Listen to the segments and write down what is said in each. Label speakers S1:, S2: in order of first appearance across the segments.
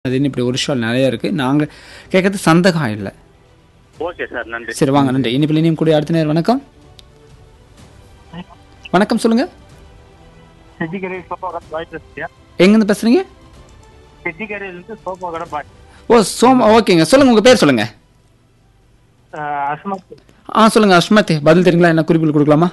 S1: அதுன்னு இப்படி ஒரு ஷால் நிறைய இருக்குது. நாங்கள் கேட்கறது சந்தகம் இல்லை.
S2: ஓகே சார், நன்றி.
S1: சரி வாங்க, நன்றி. இனிப்பில் இனியும் கூடிய அடுத்த நேரம். வணக்கம் வணக்கம், சொல்லுங்க. எங்கேருந்து பேசுறீங்க? ஓ சோமா, ஓகேங்க. சொல்லுங்க, உங்க பேர் சொல்லுங்க. சொல்லுங்க அஸ்மத். பதில் தெரியுங்களா? என்ன குறிப்பில் கொடுக்கலாமா?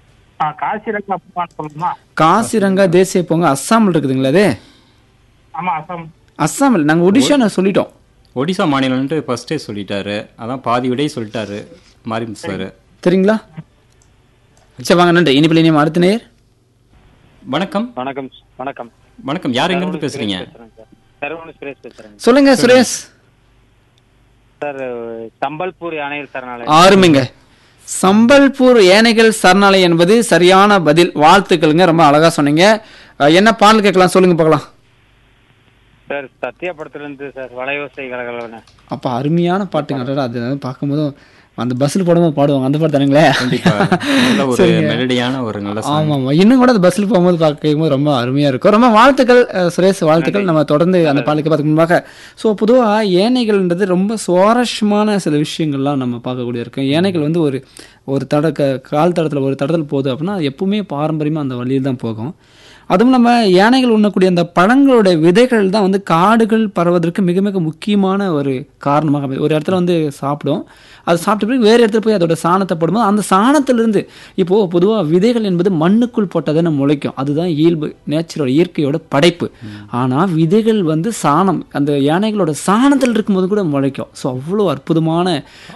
S1: காசிரங்கா தேசிய பூங்கா அஸ்ஸாமில் இருக்குதுங்களா? அது அஸ்ஸாமில். நாங்கள் ஒடிஷா சொல்லிட்டோம்.
S3: ஒடிசா மாநிலம்ன்ட்டு ஃபர்ஸ்டே சொல்லிட்டாரு. அதான் பாதி விடையை சொல்லிட்டாரு மாரி சார்.
S1: தெரியுங்களா? சரி வாங்க, நன்றி. இனிப்பில் இனியும் அடுத்த நேர்.
S3: வணக்கம்.
S2: வணக்கம் வணக்கம்
S3: வணக்கம். யார் எங்கிருந்து பேசுறீங்க?
S1: சொல்லுங்க சுரேஷ்.
S2: சார், சம்பல்பூர் யானைகள் சரணாலயம்.
S1: ஆறுமிங்க. சம்பல்பூர் யானைகள் சரணாலயம் என்பது சரியான பதில். வாழ்த்துக்களுங்க, ரொம்ப அழகா சொன்னீங்க. என்ன பாடல் கேட்கலாம் சொல்லுங்க பார்க்கலாம்.
S2: சார், சத்யா படத்துல இருந்து சார், வளையோசை கலகலவன.
S1: அப்ப அருமையான பாட்டுங்க. அது பார்க்கும்போது அந்த பஸ்ஸில் போடும்போது பாடுவாங்க அந்த பாட்டு தானுங்களே. ஆமா ஆமா, இன்னும் கூட அந்த பஸ்ஸில் போகும்போது பார்க்கும்போது ரொம்ப அருமையா இருக்கும். ரொம்ப வாழ்த்துக்கள் சுரேஷ், வாழ்த்துக்கள். நம்ம தொடர்ந்து அந்த பாலுக்கு பார்த்துக்கு முன்பாக பொதுவாக யானைகள்ன்றது ரொம்ப சுவாரஸ்யமான சில விஷயங்கள்லாம் நம்ம பார்க்கக்கூடிய இருக்கும். யானைகள் ஒரு கால் தடத்தில் ஒரு தடத்தில் போகுது அப்படின்னா அது எப்பவுமே பாரம்பரியமாக அந்த வழியில் தான் போகும். அதுவும் இல்லாமல் யானைகள் உண்ணக்கூடிய அந்த பழங்களுடைய விதைகள் தான் காடுகள் பரவதற்கு மிக மிக முக்கியமான ஒரு காரணமாக. ஒரு இடத்துல சாப்பிடும், அது சாப்பிட்ட பிறகு வேறு இடத்துல போய் அதோட சாணத்தை போடும்போது அந்த சாணத்திலிருந்து இப்போது பொதுவாக விதைகள் என்பது மண்ணுக்குள் போட்டதானே முளைக்கும். அதுதான் இயல்பு, நேச்சரோட இயற்கையோட படைப்பு. ஆனால் விதைகள் சாணம், அந்த யானைகளோட சாணத்தில் இருக்கும்போது கூட முளைக்கும். ஸோ அவ்வளோ அற்புதமான,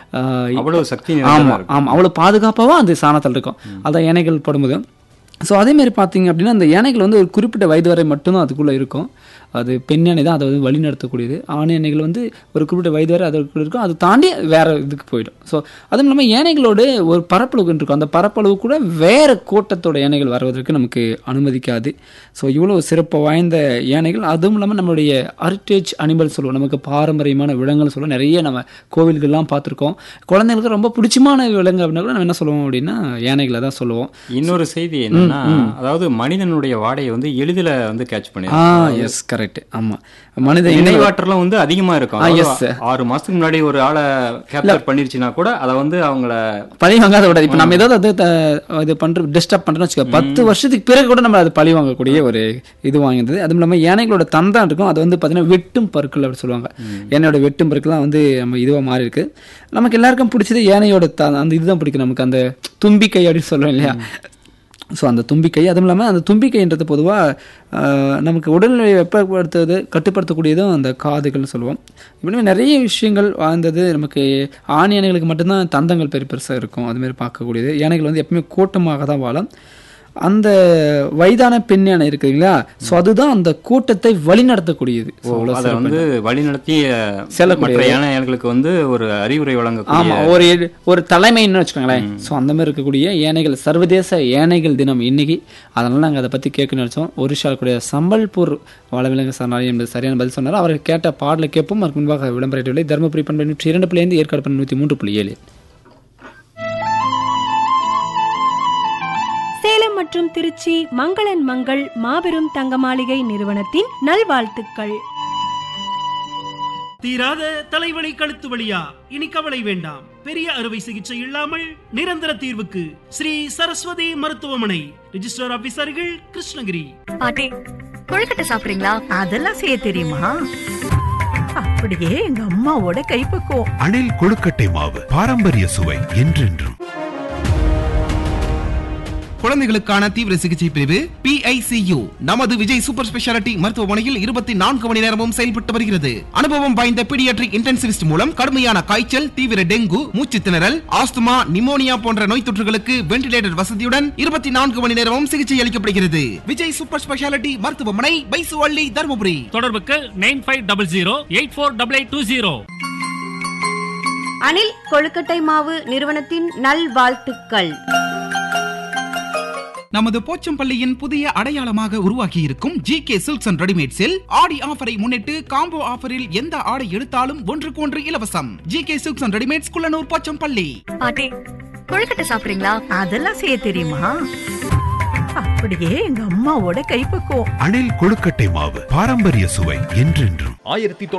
S3: அவ்வளோ சக்தி.
S1: ஆமாம் ஆமாம், அவ்வளோ பாதுகாப்பாகவும் அந்த சாணத்தில் இருக்கும். அதான் யானைகள் படும்போது. ஸோ அதேமாரி பார்த்தீங்க அப்படின்னா அந்த யானைகள் ஒரு குறிப்பிட்ட வயது வரை மட்டும்தான் அதுக்குள்ளே இருக்கும். அது பெண் யானை தான் அதை வழி நடத்தக்கூடியது. ஆண் யானைகள் ஒரு குறிப்பிட்ட வயது வரை அதுக்குள்ளே இருக்கும். அது தாண்டி வேறு இதுக்கு போயிடும். ஸோ அதுவும் இல்லாமல் யானைகளோடு ஒரு பரப்பளவு இருக்கும். அந்த பரப்பளவு கூட வேறு கூட்டத்தோட யானைகள் வருவதற்கு நமக்கு அனுமதிக்காது. ஸோ இவ்வளோ சிறப்பு வாய்ந்த யானைகள். அதுவும் இல்லாமல் நம்மளுடைய ஹெரிட்டேஜ் அனிமல் சொல்லுவோம், நமக்கு பாரம்பரியமான விலங்குகள் சொல்லுவோம். நிறைய நம்ம கோவில்கள்லாம் பார்த்துருக்கோம். குழந்தைங்களுக்கு ரொம்ப பிடிச்சமான விலங்கு அப்படின்னா கூட நம்ம என்ன சொல்லுவோம் அப்படின்னா யானைகளை தான் சொல்லுவோம்.
S3: இன்னொரு செய்தி என்னன்னா, அதாவது மனிதனுடைய வாடையை எளிதில் கேட்ச் பண்ணி.
S1: S, correct. ஆமா, மனித
S3: நினைவாற்றலாம் அதிகமா இருக்கும். 6 மாசத்துக்கு முன்னாடி ஒரு ஆளை கேப்சர் பண்ணிருச்சுன்னா கூட அதை அவங்கள
S1: பழி வாங்காத விட. இப்ப நம்ம ஏதாவது இது பண்ற டிஸ்டர்ப் பண்றோம்னு வச்சுக்கோ, 10 வருஷத்துக்கு பிறகு கூட நம்ம அதை பழி வாங்கக்கூடிய ஒரு இது வாங்கினது. அதுவும் இல்லாமல் யானைகளோட தந்தம் இருக்கும். அது பார்த்தீங்கன்னா வெட்டும் பற்கள் அப்படி சொல்லுவாங்க. யானையோட வெட்டும் பற்கள்லாம் நம்ம இதுவாக மாறி இருக்கு. நமக்கு எல்லாருக்கும் பிடிச்சது யானையோட அந்த இதுதான் பிடிக்கும். நமக்கு அந்த தும்பிக்கை அப்படின்னு சொல்லுவோம் இல்லையா? ஸோ அந்த தும்பிக்கை. அதுவும் இல்லாமல் அந்த தும்பிக்கைன்றது பொதுவாக நமக்கு உடல்நிலையை வெப்பப்படுத்துவது கட்டுப்படுத்தக்கூடியதும் அந்த காதுகள்னு சொல்லுவோம். இப்படி நிறைய விஷயங்கள் வாழ்ந்தது. நமக்கு ஆண் யானைகளுக்கு மட்டும்தான் தந்தங்கள் பெருசாக இருக்கும். அதுமாரி பார்க்கக்கூடியது. யானைகள் எப்பவுமே கூட்டமாக தான் வாழும். அந்த வயதான பெண் யானை இருக்குங்களா, ஸோ அதுதான் அந்த கூட்டத்தை வழிநடத்தக்கூடியது.
S3: வழிநடத்தி செல்லக்கூடிய யானைகளுக்கு ஒரு அறிவுரை வழங்க.
S1: ஆமாம், ஒரு தலைமைன்னு வச்சுக்கோங்களேன். ஸோ அந்த மாதிரி இருக்கக்கூடிய யானைகள் சர்வதேச யானைகள் தினம் இன்னைக்கு. அதனால நாங்கள் அதை பற்றி கேட்க நினைச்சோம். ஒரிஷா கூடிய சம்பல்பூர் வனவிலங்கு சரணாலயம் என்பது சரியான பதில் சொன்னார். அவர் கேட்ட பாடலை கேட்போம். அதுக்கு முன்பாக விளம்பரவில்லை. தருமபுரி பண்பை 102.5, ஏற்காடு பண்பை 103.7.
S4: மற்றும் திருச்சி மங்களன் மங்கள் மாபெரும் தங்க மாளிகை நிறுவனத்தின் நல்வாழ்த்துக்கள்.
S5: தீராத தலைவலி, கழுத்து வலியா? இனி கவலை வேண்டாம். பெரிய அறுவை சிகிச்சை இல்லாமல் நிரந்தர தீர்வுக்கு ஸ்ரீ சரஸ்வதி மருத்துவமனை. ரிஜிஸ்டர் ஆபீசர்கள், கிருஷ்ணகிரி.
S6: பாட்டி, கொழுக்கட்டை சாப்பிடுறீங்களா? அதெல்லாம் செய்ய தெரியுமா? அப்படியே எங்க அம்மாவோட கைப்பக்குவம்.
S7: அணில் கொழுக்கட்டை மாவு, பாரம்பரிய சுவை என்றென்றும்.
S8: குழந்தைகளுக்கான தீவிர சிகிச்சை பிரிவு PICU நமது விஜய் சூப்பர் ஸ்பெஷாலிட்டி மருத்துவமனையில் 24 மணி நேரமும் செயல்பட்டு வருகிறது. அனுபவம் வாய்ந்த பீடியாட்ரிக் இன்டென்சிவிஸ்ட் மூலம் கடுமையான காய்ச்சல், தீவிர டெங்கு, மூச்சு திணறல், ஆஸ்துமா, நிமோனியா போன்ற நோய் தொற்றுகளுக்கு வென்டிலேட்டர் வசதியுடன் 24 மணி நேரமும் சிகிச்சை அளிக்கப்படுகிறது. விஜய் சூப்பர் ஸ்பெஷாலிட்டி மருத்துவமனை, பைசுவள்ளி, தருமபுரி.
S5: தொடர்புக்கு 9500848820.
S4: அணில் கொழுக்கட்டை மாவு நிறுவனத்தின் நல்வாழ்த்துக்கள்.
S8: நமது போச்சம்பள்ளியின் புதிய அடையாளமாக உருவாக்கி இருக்கும் GK சில்க்ஸ் அண்ட் ரெடிமேட்ஸில் ஆடி ஆஃபரை முன்னிட்டு காம்போ ஆஃபரில் எந்த ஆடை எடுத்தாலும் 1க்கு 1 இலவசம். GK silks and readymades, Kullanur, Pochampalli.
S6: பாட்டி, கொழுக்கட்டை சாப்பிடுறீங்களா? அதெல்லாம் செய்ய தெரியுமா? அப்படியே எங்க அம்மாவோட கைப்பக்குவம்.
S7: அணில் கொழுக்கட்டை மாவு பாரம்பரிய சுவை என்றென்றும்.